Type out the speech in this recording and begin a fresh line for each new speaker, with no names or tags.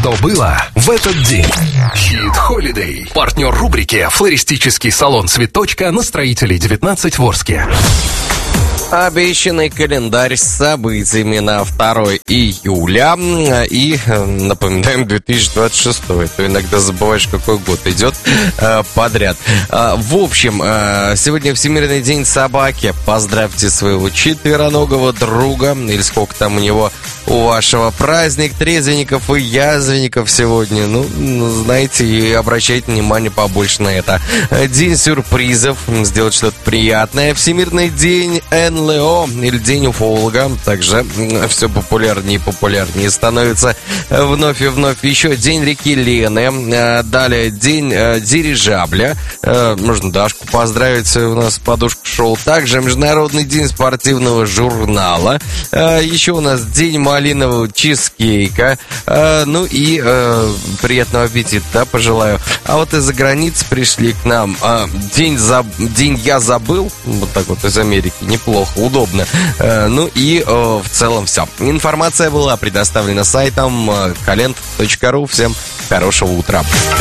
что было в этот день. Hit Holiday. Партнер рубрики «Флористический салон «Цветочка» на Строителей 19 в Орске.
Обещанный календарь с событиями на 2 июля. И, напоминаем, 2026. То иногда забываешь, какой год идет подряд. В общем, сегодня Всемирный день собаки. Поздравьте своего четвероногого друга. Или сколько там у него, у вашего, праздник трезвенников и язвенников сегодня. Ну, знаете, и обращайте внимание побольше на это. День сюрпризов. Сделать что-то приятное. Всемирный день НЛО или день уфолога. Также все популярнее и популярнее становится вновь и вновь. Еще день реки Лены. Далее день дирижабля. Можно Дашку поздравить, у нас подушка шел. Также Международный день спортивного журнала. Еще у нас день малинового чизкейка. Ну и приятного аппетита, да, пожелаю. А вот из-за границы пришли к нам день я забыл. Вот так вот из Америки. Неплохо, удобно. Ну и в целом все. Информация была предоставлена сайтом kalent.ru. Всем хорошего утра.